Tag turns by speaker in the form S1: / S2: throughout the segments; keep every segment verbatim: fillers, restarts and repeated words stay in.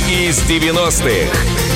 S1: из девяностых.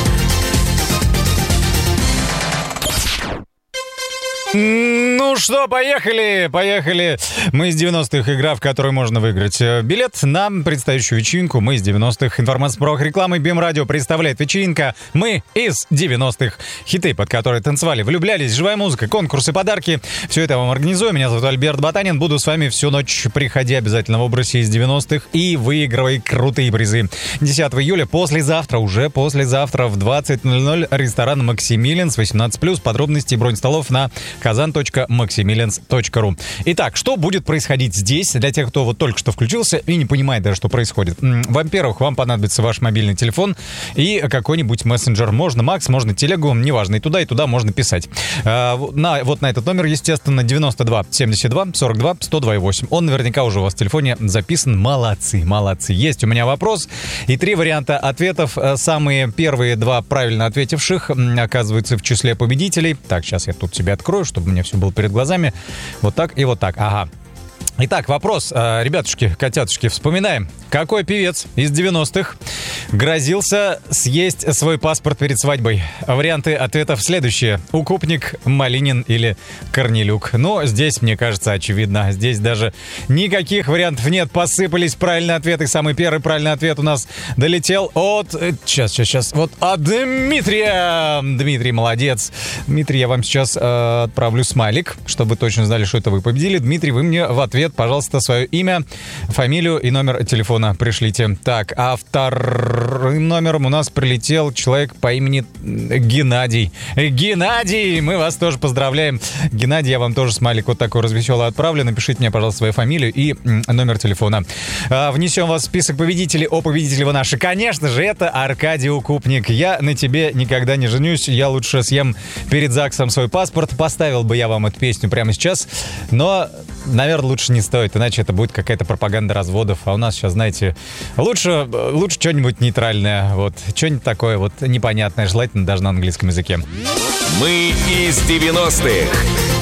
S2: Ну что, поехали, поехали. Мы из девяностых, игра, в которой можно выиграть билет на предстоящую вечеринку. Мы из девяностых. Информация про рекламы би эм Радио представляет вечеринка «Мы из девяностых». Хиты, под которые танцевали, влюблялись, живая музыка, конкурсы, подарки. Все это я вам организую. Меня зовут Альберт Ботанин. Буду с вами всю ночь. Приходи обязательно в образе из девяностых и выигрывай крутые призы. десятого июля, послезавтра, уже послезавтра в двадцать ноль ноль ресторан «Максимилианс», восемнадцать плюс. Подробности и бронь столов на казан точка максимилианс точка ру. Итак, что будет происходить здесь для тех, кто вот только что включился и не понимает даже, что происходит? Во-первых, вам понадобится ваш мобильный телефон и какой-нибудь мессенджер. Можно Макс, можно Телегу, неважно, и туда, и туда можно писать. А, на, вот на этот номер, естественно, девяносто два семьдесят два сорок два сто два восемь. Он наверняка уже у вас в телефоне записан. Молодцы, молодцы. Есть у меня вопрос и три варианта ответов. Самые первые два правильно ответивших оказываются в числе победителей. Так, сейчас я тут себе открою, чтобы у меня все было перед глазами. Вот так и вот так. Ага. Итак, вопрос. Ребятушки, котятушки, вспоминаем. Какой певец из девяностых грозился съесть свой паспорт перед свадьбой? Варианты ответов следующие. Укупник, Малинин или Корнелюк. Но здесь, мне кажется, очевидно. Здесь даже никаких вариантов нет. Посыпались правильные ответы. Самый первый правильный ответ у нас долетел от... Сейчас, сейчас, сейчас. Вот от Дмитрия. Дмитрий, молодец. Дмитрий, я вам сейчас э, отправлю смайлик, чтобы вы точно знали, что это вы победили. Дмитрий, вы мне в ответ, пожалуйста, свое имя, фамилию и номер телефона пришлите. Так, а вторым номером у нас прилетел человек по имени Геннадий. Геннадий, мы вас тоже поздравляем. Геннадий, я вам тоже смайлик вот такой развеселый отправлю. Напишите мне, пожалуйста, свою фамилию и номер телефона. А, внесем вас в список победителей. О, победители вы наши. Конечно же, это Аркадий Укупник. Я на тебе никогда не женюсь. Я лучше съем перед ЗАГСом свой паспорт. Поставил бы я вам эту песню прямо сейчас. Но, наверное, лучше не стоит, иначе это будет какая-то пропаганда разводов. А у нас сейчас, знаете, лучше, лучше что-нибудь нейтральное, вот, что-нибудь такое вот непонятное, желательно даже на английском языке.
S1: Мы из девяностых.